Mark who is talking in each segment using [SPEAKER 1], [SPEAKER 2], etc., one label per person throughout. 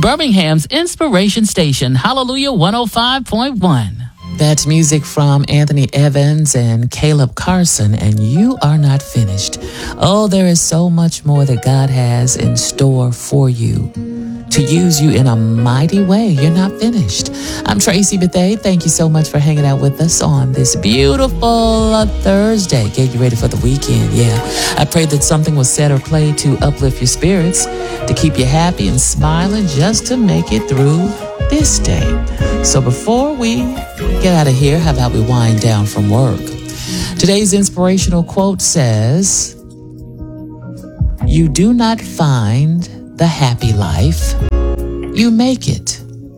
[SPEAKER 1] Birmingham's Inspiration Station, Hallelujah 105.1.
[SPEAKER 2] That's music from Anthony Evans and Caleb Carson, and You Are Not Finished. Oh, there is so much more that God has in store for you to use you in a mighty way. You're not finished. I'm Tracy Bethea. Thank you so much for hanging out with us on this beautiful Thursday. Get you ready for the weekend. Yeah, I pray that something was said or played to uplift your spirits, to keep you happy and smiling, just to make it through this day. So before we get out of here, how about we wind down from work? Today's inspirational quote says, "You do not find the happy life, you make it."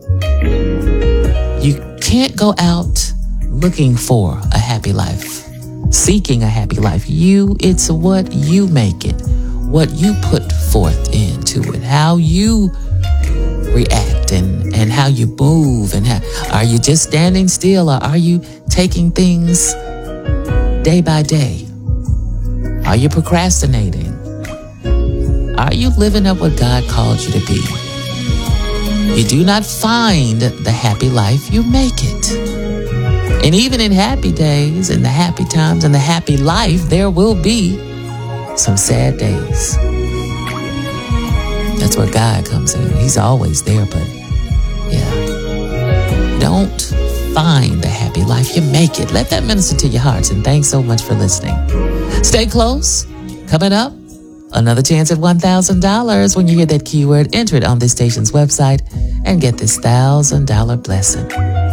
[SPEAKER 2] You can't go out looking for a happy life, seeking a happy life. It's what you make it, what you put forth into it, how you react and how you move, and are you just standing still, or are you taking things day by day? Are you procrastinating? Are you living up what God called you to be? You do not find the happy life, you make it. And even in happy days, in the happy times, in the happy life, there will be some sad days. That's where God comes in. He's always there, but yeah. Don't find the happy life, you make it. Let that minister to your hearts, and thanks so much for listening. Stay close. Coming up, another chance at $1,000 when you hear that keyword. Enter it on this station's website and get this $1,000 blessing.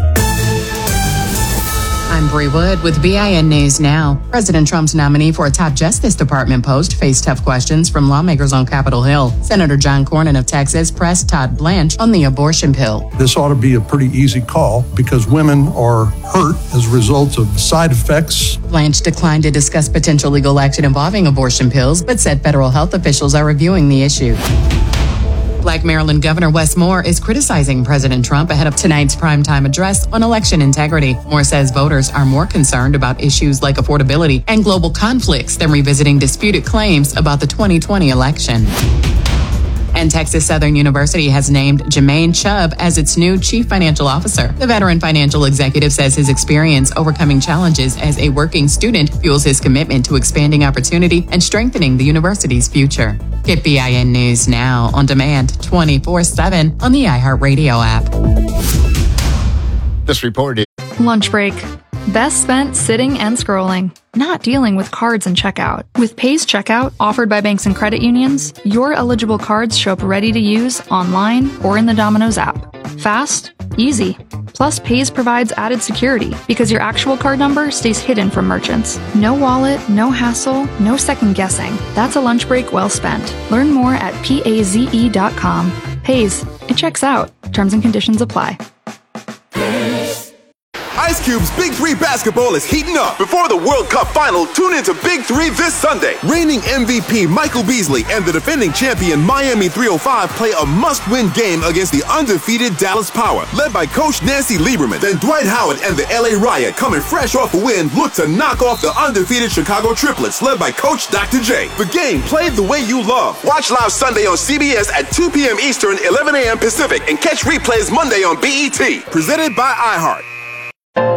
[SPEAKER 3] I'm Bree Wood with BIN News Now. President Trump's nominee for a top Justice Department post faced tough questions from lawmakers on Capitol Hill. Senator John Cornyn of Texas pressed Todd Blanche on the abortion pill.
[SPEAKER 4] This ought to be a pretty easy call because women are hurt as a result of side effects.
[SPEAKER 3] Blanche declined to discuss potential legal action involving abortion pills, but said federal health officials are reviewing the issue. Black Maryland Governor Wes Moore is criticizing President Trump ahead of tonight's primetime address on election integrity. Moore says voters are more concerned about issues like affordability and global conflicts than revisiting disputed claims about the 2020 election. And Texas Southern University has named Jermaine Chubb as its new chief financial officer. The veteran financial executive says his experience overcoming challenges as a working student fuels his commitment to expanding opportunity and strengthening the university's future. Get BIN News Now on demand 24/7 on the iHeartRadio app.
[SPEAKER 5] This report is
[SPEAKER 6] Lunch break. Best spent sitting and scrolling, not dealing with cards and checkout. With Pays Checkout, offered by banks and credit unions, your eligible cards show up ready to use online or in the Domino's app. Fast, easy. Plus, Pays provides added security because your actual card number stays hidden from merchants. No wallet, no hassle, no second guessing. That's a lunch break well spent. Learn more at PAZE.com. Pays, it checks out. Terms and conditions apply.
[SPEAKER 7] Ice Cube's Big 3 basketball is heating up. Before the World Cup final, tune into Big 3 this Sunday. Reigning MVP Michael Beasley and the defending champion Miami 305 play a must-win game against the undefeated Dallas Power, led by Coach Nancy Lieberman. Then Dwight Howard and the LA Riot, coming fresh off a win, look to knock off the undefeated Chicago Triplets, led by Coach Dr. J. The game played the way you love. Watch live Sunday on CBS at 2 p.m. Eastern, 11 a.m. Pacific, and catch replays Monday on BET. Presented by iHeart.